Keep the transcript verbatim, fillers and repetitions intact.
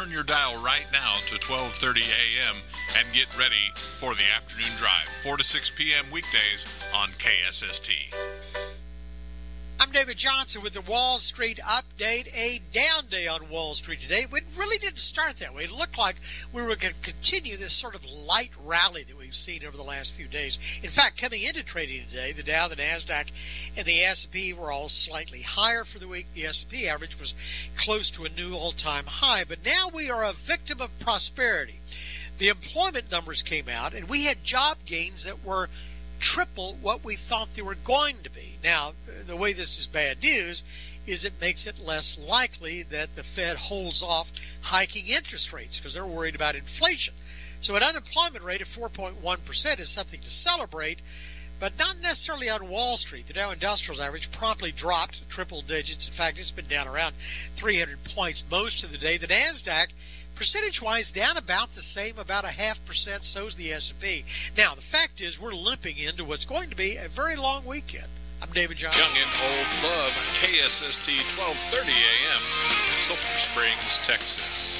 turn your dial right now to twelve thirty a.m. and get ready for the afternoon drive, four to six p.m. weekdays on K S S T. I'm David Johnson with the Wall Street Update. A down day on Wall Street today. It really didn't start that way. It looked like we were going to continue this sort of light rally that we've seen over the last few days. In fact, coming into trading today, the Dow, the NASDAQ, and the S and P were all slightly higher for the week. The S and P average was close to a new all-time high. But now we are a victim of prosperity. The employment numbers came out, and we had job gains that were triple what we thought they were going to be. Now, the way this is bad news is it makes it less likely that the Fed holds off hiking interest rates because they're worried about inflation. So an unemployment rate of four point one percent is something to celebrate, but not necessarily on Wall Street. The Dow Industrials average promptly dropped triple digits. In fact, it's been down around three hundred points most of the day. The NASDAQ, percentage-wise, down about the same, about a half percent. So's the S and P. Now, the fact is we're limping into what's going to be a very long weekend. I'm David Johnson. Young and Old Love, K S S T, twelve thirty a.m., Sulphur Springs, Texas.